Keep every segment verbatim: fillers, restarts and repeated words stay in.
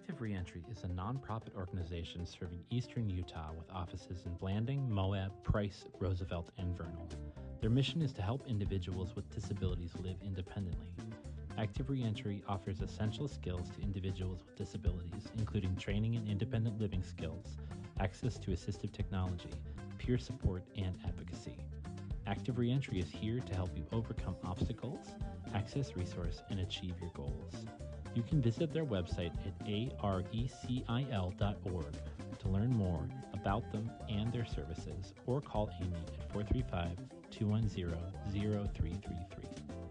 Active Reentry is a nonprofit organization serving eastern Utah with offices in Blanding, Moab, Price, Roosevelt, and Vernal. Their mission is to help individuals with disabilities live independently. Active Reentry offers essential skills to individuals with disabilities, including training in independent living skills, access to assistive technology, peer support, and advocacy. Active Reentry is here to help you overcome obstacles, access resources, and achieve your goals. You can visit their website at A R E C I L dot org to learn more about them and their services, or call Amy at four three five, two one zero, zero three three three.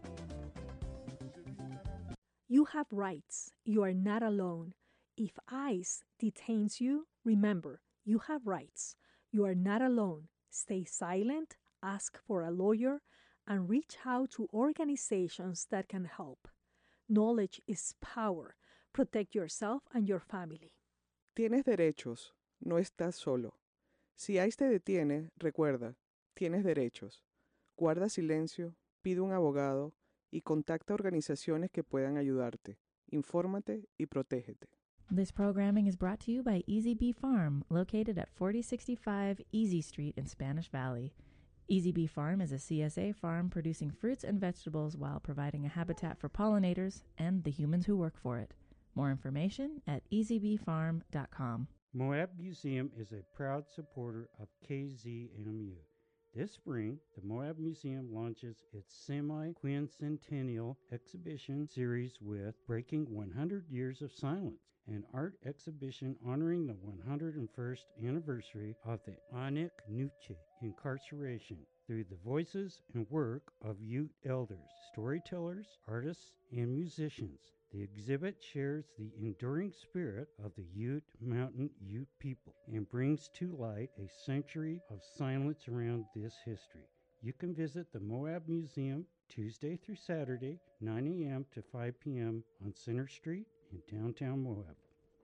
You have rights. You are not alone. If ICE detains you, remember, you have rights. You are not alone. Stay silent, ask for a lawyer, and reach out to organizations that can help. Knowledge is power. Protect yourself and your family. Tienes derechos, no estás solo. Si ICE te detiene, recuerda, tienes derechos. Guarda silencio, pide un abogado y contacta organizaciones que puedan ayudarte. Infórmate y protégete. This programming is brought to you by Easy Bee Farm, located at forty sixty-five Easy Street in Spanish Valley. Easy Bee Farm is a C S A farm producing fruits and vegetables while providing a habitat for pollinators and the humans who work for it. More information at easy bee farm dot com. Moab Museum is a proud supporter of K Z M U. This spring, the Moab Museum launches its semi-quincentennial exhibition series with Breaking one hundred Years of Silence, an art exhibition honoring the one hundred first anniversary of the Anik Nuche incarceration through the voices and work of Ute elders, storytellers, artists, and musicians. The exhibit shares the enduring spirit of the Ute Mountain Ute people and brings to light a century of silence around this history. You can visit the Moab Museum Tuesday through Saturday, nine a.m. to five p.m. on Center Street in downtown Moab.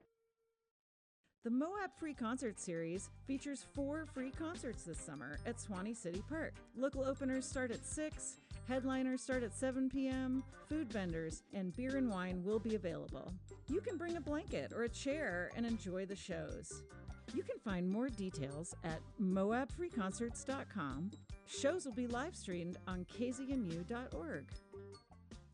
The Moab Free Concert Series features four free concerts this summer at Swanee City Park. Local openers start at six, headliners start at seven p.m., food vendors and beer and wine will be available. You can bring a blanket or a chair and enjoy the shows. You can find more details at moab free concerts dot com. Shows will be live streamed on k z m u dot org.